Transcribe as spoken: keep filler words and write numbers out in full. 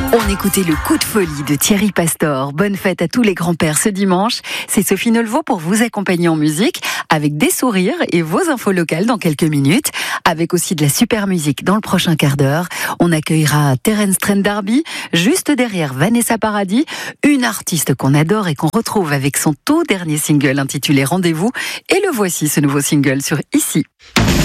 On écoutait le coup de folie de Thierry Pastor. Bonne fête à tous les grands-pères ce dimanche. C'est Sophie Nolveau pour vous accompagner en musique avec des sourires et vos infos locales dans quelques minutes. Avec aussi de la super musique dans le prochain quart d'heure. On accueillera Terence Trent D'Arby juste derrière Vanessa Paradis, une artiste qu'on adore et qu'on retrouve avec son tout dernier single intitulé Rendez-vous. Et le voici, ce nouveau single sur Ici.